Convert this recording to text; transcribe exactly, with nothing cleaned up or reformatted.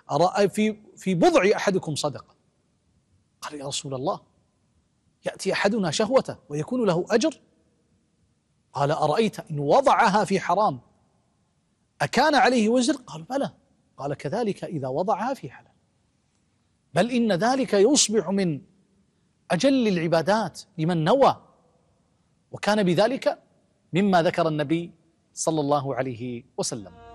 أرأى في في بضع أحدكم صدقة. قال يا رسول الله يأتي أحدنا شهوته ويكون له أجر؟ قال أرأيت إن وضعها في حرام أكان عليه وزر؟ قال بلى. قال كذلك إذا وضعها في حلال، بل إن ذلك يصبح من أجل العبادات لمن نوى، وكان بذلك مما ذكر النبي صلى الله عليه وسلم.